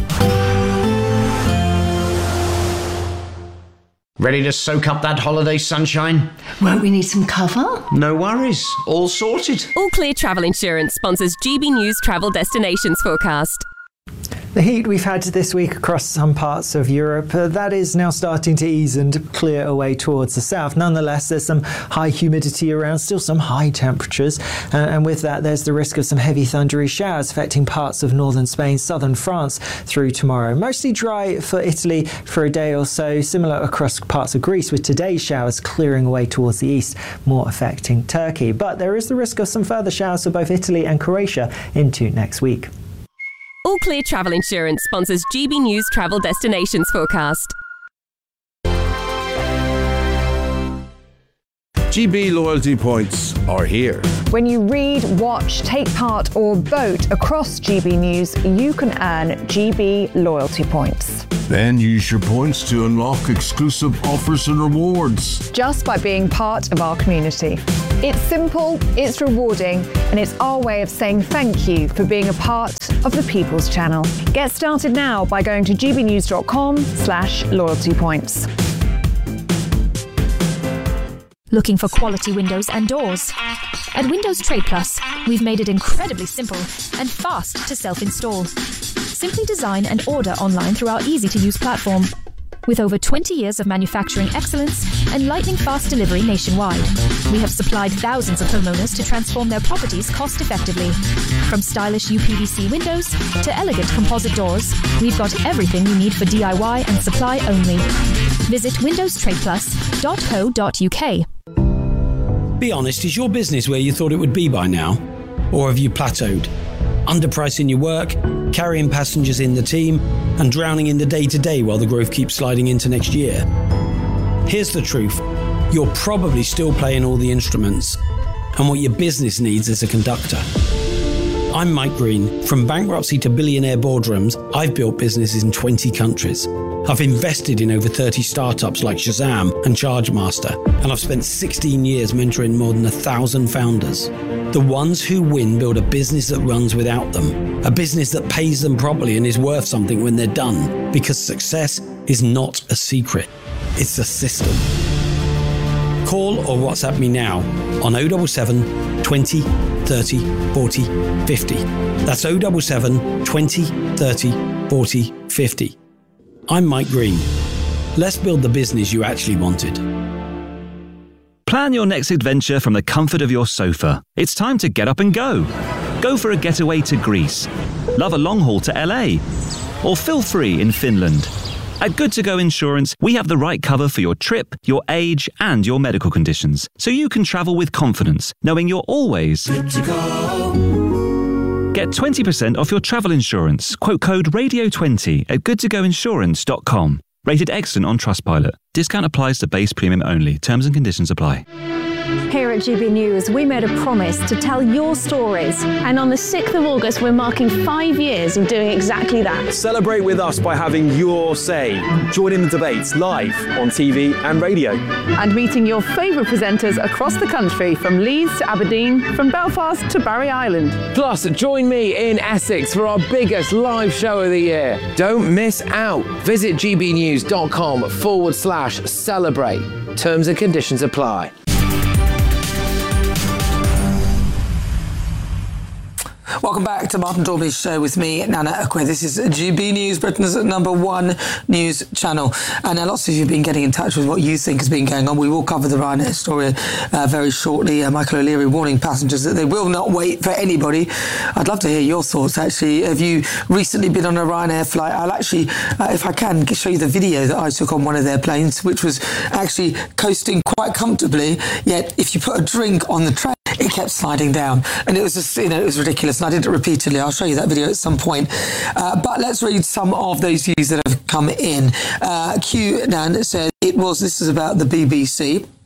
Ready to soak up that holiday sunshine? Won't we need some cover? No worries, all sorted. All Clear Travel Insurance sponsors G B News Travel Destinations Forecast. The heat we've had this week across some parts of Europe, uh, that is now starting to ease and clear away towards the south. Nonetheless, there's some high humidity around, still some high temperatures, uh, and with that there's the risk of some heavy thundery showers affecting parts of northern Spain, southern France through tomorrow. Mostly dry for Italy for a day or so, similar across parts of Greece, with today's showers clearing away towards the east, more affecting Turkey. But there is the risk of some further showers for both Italy and Croatia into next week. All Clear Travel Insurance sponsors G B News Travel Destinations Forecast. G B loyalty points are here. When you read, watch, take part or vote across G B News, you can earn G B loyalty points. Then use your points to unlock exclusive offers and rewards. Just by being part of our community. It's simple, it's rewarding, and it's our way of saying thank you for being a part of the People's Channel. Get started now by going to gbnews.com slash loyalty points. Looking for quality windows and doors? At Windows Trade Plus, we've made it incredibly simple and fast to self-install. Simply design and order online through our easy-to-use platform. With over twenty years of manufacturing excellence and lightning-fast delivery nationwide, we have supplied thousands of homeowners to transform their properties cost-effectively. From stylish U P V C windows to elegant composite doors, we've got everything you need for D I Y and supply only. Visit windows trade plus dot co dot U K. Be honest, is your business where you thought it would be by now? Or have you plateaued? Underpricing your work, carrying passengers in the team, and drowning in the day-to-day while the growth keeps sliding into next year? Here's the truth. You're probably still playing all the instruments, and what your business needs is a conductor. I'm Mike Green. From bankruptcy to billionaire boardrooms, I've built businesses in twenty countries. I've invested in over thirty startups like Shazam and Chargemaster, and I've spent sixteen years mentoring more than a thousand founders. The ones who win build a business that runs without them, a business that pays them properly and is worth something when they're done, because success is not a secret, it's a system. Call or WhatsApp me now on oh seven seven, twenty, thirty, forty, fifty. That's oh seven seven, twenty, thirty, forty, fifty. I'm Mike Green. Let's build the business you actually wanted. Plan your next adventure from the comfort of your sofa. It's time to get up and go. Go for a getaway to Greece. Love a long haul to L A. Or feel free in Finland. At Good To Go Insurance, we have the right cover for your trip, your age, and your medical conditions, so you can travel with confidence, knowing you're always good to go. Get twenty percent off your travel insurance. Quote code radio twenty at good to go insurance dot com. Rated excellent on Trustpilot. Discount applies to base premium only. Terms and conditions apply. Here at G B News, we made a promise to tell your stories. And on the sixth of August, we're marking five years of doing exactly that. Celebrate with us by having your say. Join in the debates live on T V and radio. And meeting your favourite presenters across the country, from Leeds to Aberdeen, from Belfast to Barry Island. Plus, join me in Essex for our biggest live show of the year. Don't miss out. Visit gbnews.com forward slash celebrate. Terms and conditions apply. Welcome back to Martin Dorby's show with me, Nana Akwe. This is G B News, Britain's number one news channel. And uh, lots of you have been getting in touch with what you think has been going on. We will cover the Ryanair story uh, very shortly. Uh, Michael O'Leary warning passengers that they will not wait for anybody. I'd love to hear your thoughts, actually. Have you recently been on a Ryanair flight? I'll actually, uh, if I can, show you the video that I took on one of their planes, which was actually coasting quite comfortably, yet if you put a drink on the tray, it kept sliding down, and it was just, you know, it was ridiculous, and I did it repeatedly. I'll show you that video at some point. Uh, but let's read some of those views that have come in. Uh, Q Nan said it was, this is about the B B C.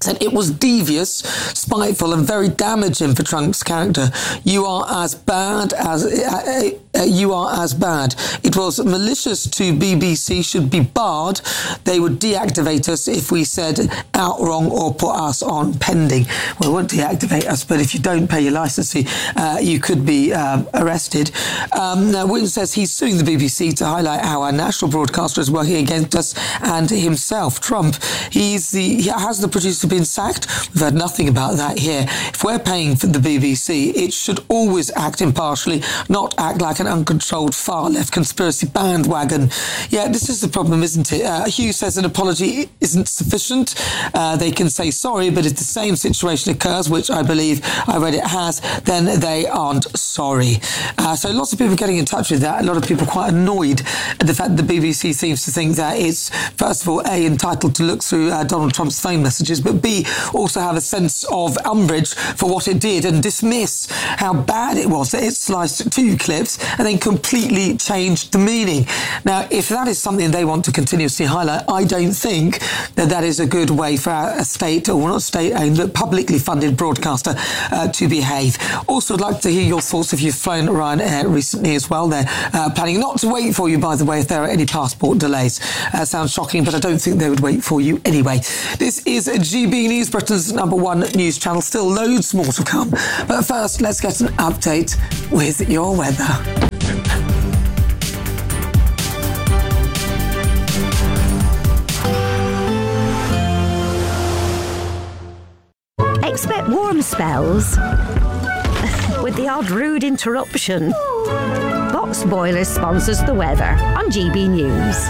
said it was devious, spiteful and very damaging for Trump's character. You are as bad as uh, uh, you are as bad. It was malicious to B B C, should be barred. They would deactivate us if we said out wrong or put us on pending. Well, they won't deactivate us, but if you don't pay your licence fee, uh, you could be uh, arrested. Um, now, Wynne says he's suing the B B C to highlight how our national broadcaster is working against us and himself, Trump. He's the he has the producer been sacked? We've heard nothing about that here. If we're paying for the B B C, it should always act impartially, not act like an uncontrolled far-left conspiracy bandwagon. Yeah, this is the problem, isn't it? Uh, Hugh says an apology isn't sufficient. Uh, they can say sorry, but if the same situation occurs, which I believe I read it has, then they aren't sorry. Uh, so lots of people getting in touch with that. A lot of people quite annoyed at the fact that the B B C seems to think that it's, first of all, A, entitled to look through uh, Donald Trump's phone messages, but B, also have a sense of umbrage for what it did and dismiss how bad it was that it sliced two clips and then completely changed the meaning. Now, if that is something they want to continuously highlight, I don't think that that is a good way for a state, or not state-owned, but publicly funded broadcaster uh, to behave. Also, I'd like to hear your thoughts if you've flown Ryanair recently as well. They're uh, planning not to wait for you, by the way, if there are any passport delays. Uh, sounds shocking, but I don't think they would wait for you anyway. This is G B News, Britain's number one news channel. Still loads more to come. But first, let's get an update with your weather. Expect warm spells with the odd rude interruption. Box Boilers sponsors the weather on G B News.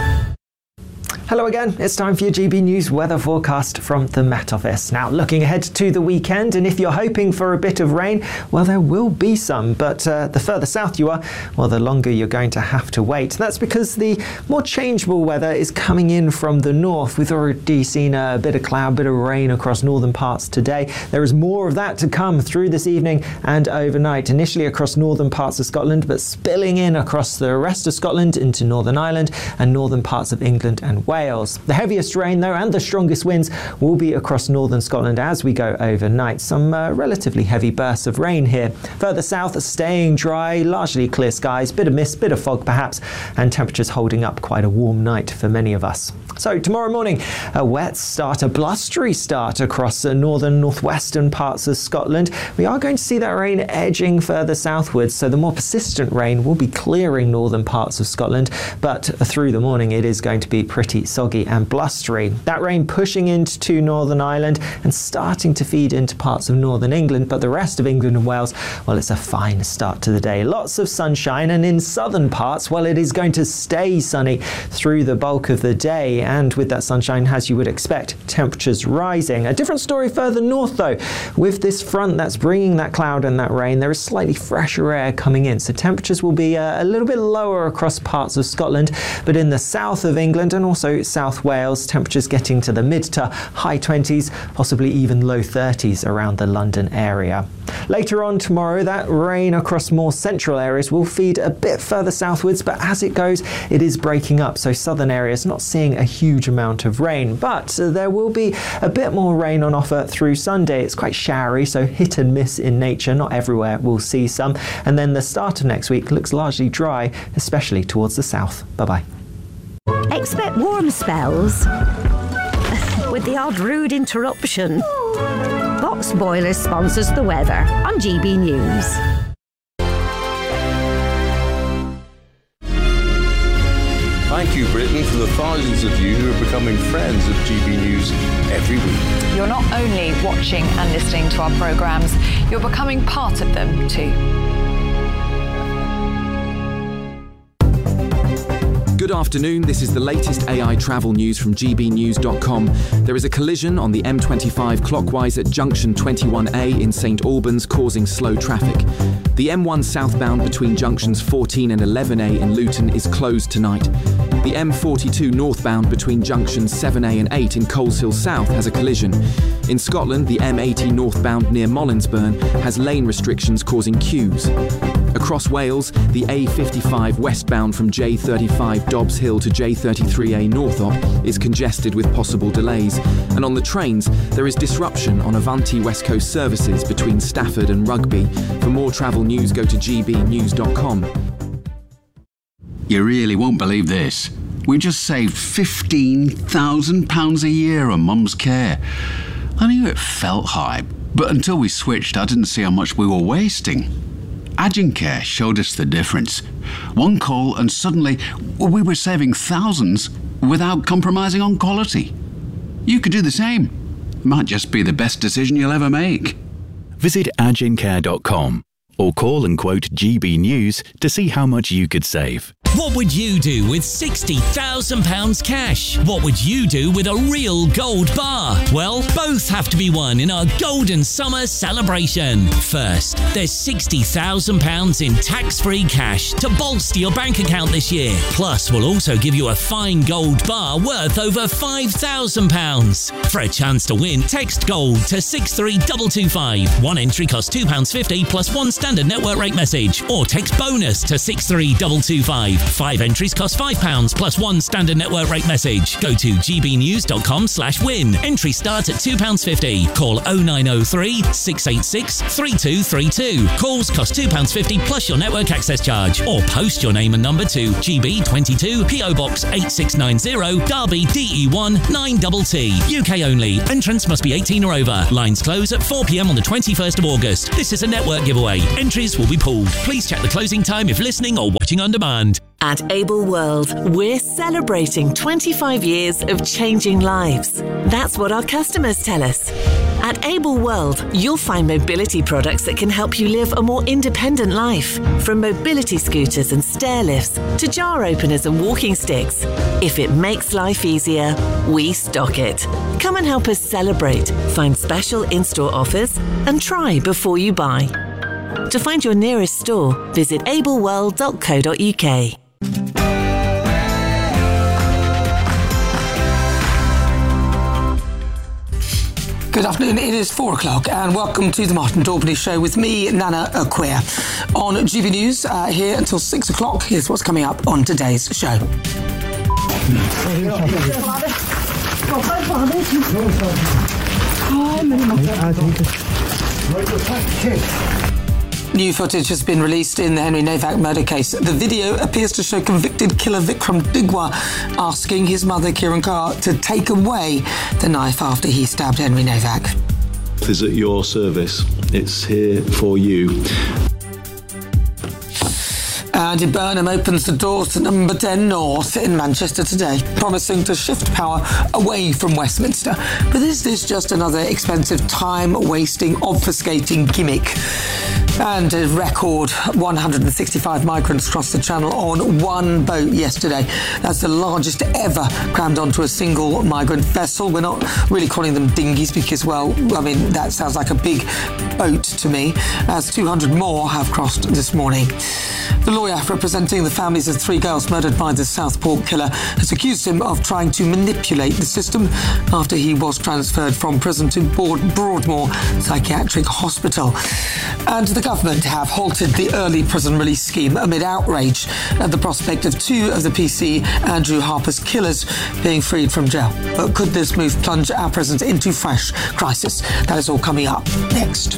Hello again, it's time for your G B News weather forecast from the Met Office. Now, looking ahead to the weekend, and if you're hoping for a bit of rain, well, there will be some, but uh, the further south you are, well, the longer you're going to have to wait. That's because the more changeable weather is coming in from the north. We've already seen a bit of cloud, bit of rain across northern parts today. There is more of that to come through this evening and overnight, initially across northern parts of Scotland, but spilling in across the rest of Scotland into Northern Ireland and northern parts of England and Wales. The heaviest rain, though, and the strongest winds will be across northern Scotland as we go overnight. Some uh, relatively heavy bursts of rain here. Further south, staying dry, largely clear skies, bit of mist, bit of fog perhaps, and temperatures holding up. Quite a warm night for many of us. So tomorrow morning, a wet start, a blustery start across the northern northwestern parts of Scotland. We are going to see that rain edging further southwards, so the more persistent rain will be clearing northern parts of Scotland, but through the morning it is going to be pretty soggy and blustery. That rain pushing into Northern Ireland and starting to feed into parts of northern England, but the rest of England and Wales, well, it's a fine start to the day. Lots of sunshine, and in southern parts, well, it is going to stay sunny through the bulk of the day. And with that sunshine, as you would expect, temperatures rising. A different story further north, though. With this front that's bringing that cloud and that rain, there is slightly fresher air coming in, so temperatures will be uh, a little bit lower across parts of Scotland, but in the south of England and also South Wales, temperatures getting to the mid to high twenties, possibly even low thirties around the London area. Later on tomorrow, that rain across more central areas will feed a bit further southwards, but as it goes, it is breaking up, so southern areas not seeing a huge amount of rain, but uh, there will be a bit more rain on offer through Sunday. It's quite showery, so hit and miss in nature. Not everywhere will see some, and then the start of next week looks largely dry, especially towards the south. Bye-bye. Expect warm spells with the odd rude interruption. Box Boilers sponsors the weather on G B News. Thank you, Britain, for the thousands of you who are becoming friends of G B News every week. You're not only watching and listening to our programmes, you're becoming part of them too. Good afternoon, this is the latest A I travel news from G B news dot com. There is a collision on the M twenty-five clockwise at junction twenty-one A in St Albans, causing slow traffic. The M one southbound between junctions fourteen and eleven A in Luton is closed tonight. The M forty-two northbound between junctions seven A and eight in Coleshill South has a collision. In Scotland, the M eighty northbound near Mollinsburn has lane restrictions causing queues. Across Across Wales, the A fifty-five westbound from J thirty-five Dobbs Hill to J thirty-three A Northop is congested with possible delays. And on the trains, there is disruption on Avanti West Coast services between Stafford and Rugby. For more travel news, go to g b news dot com. You really won't believe this. We just saved fifteen thousand pounds a year on Mum's care. I knew it felt high, but until we switched, I didn't see how much we were wasting. Agencare showed us the difference. One call and suddenly we were saving thousands without compromising on quality. You could do the same. Might just be the best decision you'll ever make. Visit agencare dot com or call and quote G B News to see how much you could save. What would you do with sixty thousand pounds cash? What would you do with a real gold bar? Well, both have to be won in our Golden Summer celebration. First, there's sixty thousand pounds in tax-free cash to bolster your bank account this year. Plus, we'll also give you a fine gold bar worth over five thousand pounds. For a chance to win, text GOLD to six three two two five. One entry costs two pounds fifty plus one standard network rate message. Or text BONUS to six three two two five. Five entries cost five pounds plus one standard network rate message. Go to g b news dot com slash win. Entry starts at two pounds fifty. Call oh nine oh three, six eight six, three two three two. Calls cost two pounds fifty plus your network access charge. Or post your name and number to G B twenty-two, P O Box eight six nine zero, Derby D E one nine T T. U K only. Entrants must be eighteen or over. Lines close at four p m on the twenty-first of August. This is a network giveaway. Entries will be pulled. Please check the closing time if listening or watching on demand. At Able World, we're celebrating twenty-five years of changing lives. That's what our customers tell us. At Able World, you'll find mobility products that can help you live a more independent life. From mobility scooters and stair lifts to jar openers and walking sticks. If it makes life easier, we stock it. Come and help us celebrate, find special in-store offers, and try before you buy. To find your nearest store, visit able world dot co dot u k. Good afternoon, it is four o'clock and welcome to the Martin Daubney Show with me, Nana Acquia. On G B News, uh, here until six o'clock, here's what's coming up on today's show. New footage has been released in the Henry Navak murder case. The video appears to show convicted killer Vikram Digwa asking his mother Kiran Kaur to take away the knife after he stabbed Henry Navak. Is at your service. It's here for you. Andy Burnham opens the doors to number ten North in Manchester today, promising to shift power away from Westminster. But is this just another expensive, time-wasting, obfuscating gimmick? And a record one hundred sixty-five migrants crossed the Channel on one boat yesterday. That's the largest ever crammed onto a single migrant vessel. We're not really calling them dinghies because, well, I mean, that sounds like a big boat to me, as two hundred more have crossed this morning. The lawyer representing the families of three girls murdered by the Southport killer has accused him of trying to manipulate the system after he was transferred from prison to Broadmoor Psychiatric Hospital. And the government have halted the early prison release scheme amid outrage at the prospect of two of the P C Andrew Harper's killers being freed from jail. But could this move plunge our prisons into fresh crisis? That is all coming up next.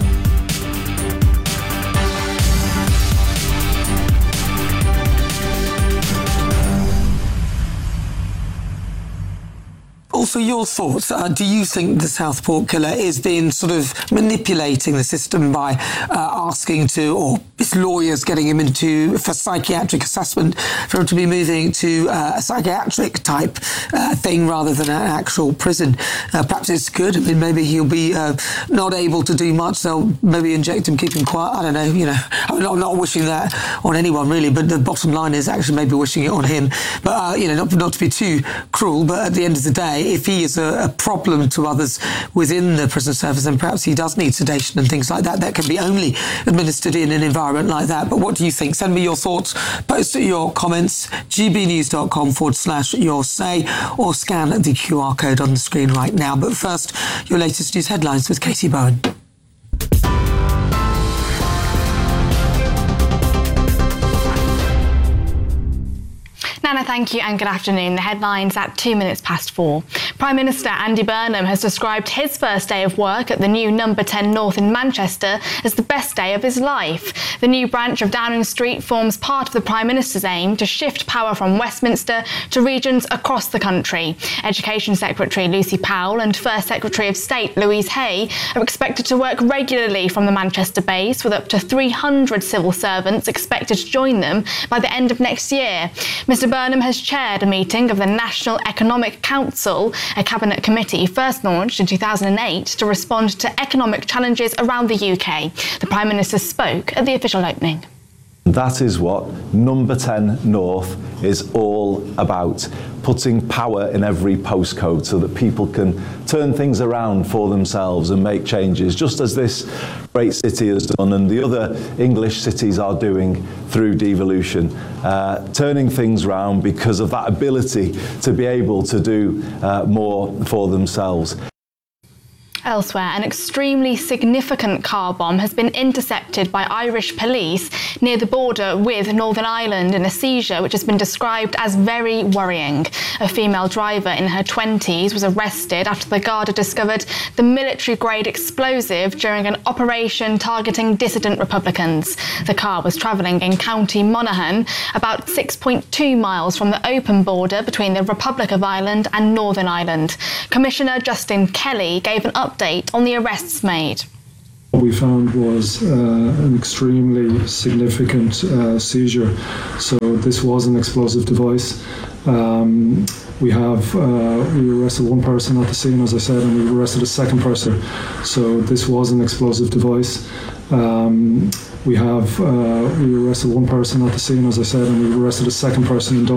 Also, your thoughts. Uh, do you think the Southport killer is being sort of manipulating the system by uh, asking to, or his lawyers getting him into, for psychiatric assessment, for him to be moving to uh, a psychiatric type uh, thing rather than an actual prison? Uh, perhaps it's good. I mean, maybe he'll be uh, not able to do much. They'll maybe inject him, keep him quiet. I don't know, you know. I'm not, I'm not wishing that on anyone, really, but the bottom line is actually maybe wishing it on him. But, uh, you know, not, not to be too cruel, but at the end of the day, if he is a, a problem to others within the prison service, then perhaps he does need sedation and things like that. That can be only administered in an environment like that. But what do you think? Send me your thoughts. Post your comments, gbnews.com forward slash your say, or scan the Q R code on the screen right now. But first, your latest news headlines with Katie Bowen. Nana, thank you and good afternoon. The headlines at two minutes past four. Prime Minister Andy Burnham has described his first day of work at the new Number ten North in Manchester as the best day of his life. The new branch of Downing Street forms part of the Prime Minister's aim to shift power from Westminster to regions across the country. Education Secretary Lucy Powell and First Secretary of State Louise Hay are expected to work regularly from the Manchester base, with up to three hundred civil servants expected to join them by the end of next year. Mister Burnham has chaired a meeting of the National Economic Council, a cabinet committee first launched in two thousand eight to respond to economic challenges around the U K. The Prime Minister spoke at the official opening. That is what Number ten North is all about, putting power in every postcode so that people can turn things around for themselves and make changes, just as this great city has done and the other English cities are doing through devolution, uh, turning things around because of that ability to be able to do uh, more for themselves. Elsewhere, an extremely significant car bomb has been intercepted by Irish police near the border with Northern Ireland in a seizure which has been described as very worrying. A female driver in her twenties was arrested after the Garda discovered the military-grade explosive during an operation targeting dissident Republicans. The car was travelling in County Monaghan, about six point two miles from the open border between the Republic of Ireland and Northern Ireland. Commissioner Justin Kelly gave an update on the arrests made. What we found was uh, an extremely significant uh, seizure. So this was an explosive device. Um, we have uh, we arrested one person at the scene, as I said, and we arrested a second person. So this was an explosive device. Um, we have uh, we arrested one person at the scene, as I said, and we arrested a second person in